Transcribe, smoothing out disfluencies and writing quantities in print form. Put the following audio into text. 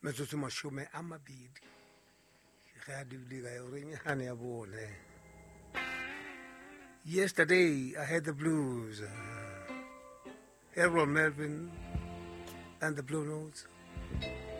metsotso mashome a mabedi ge a dibile ka yo reng hane ya bone. Yesterday I had the blues. Harold Melvin and the Blue Notes.